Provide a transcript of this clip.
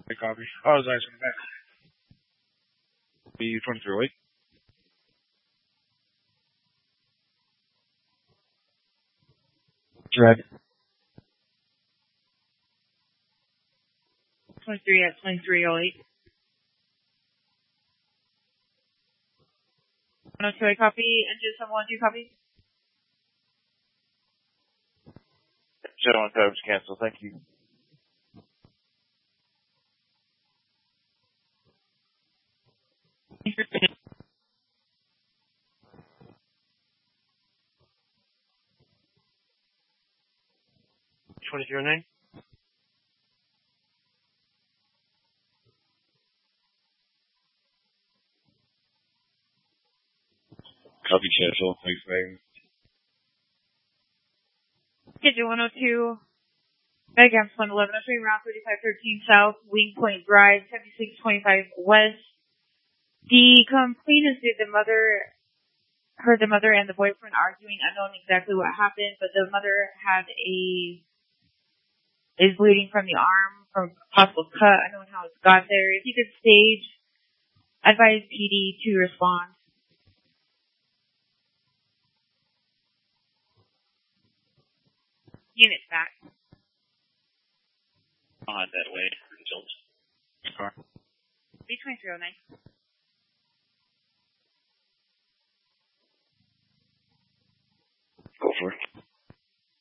Hey, copy. Oh, it's actually back. B2308. Dread. 23 at 2308. 102, copy. Engine 712, copy. Shadow on times cancel. Thank you. B2309. Copy cancel. Thanks, man. Engine 102. Megagamps 11103, route 3513 south, Wing Point Drive, 7625 west. The complainant said heard the mother and the boyfriend arguing, unknown exactly what happened, but the mother is bleeding from the arm from possible cut, unknown how it's got there. If you could stage, advise PD to respond. Unit back. On that way. Car. B2309.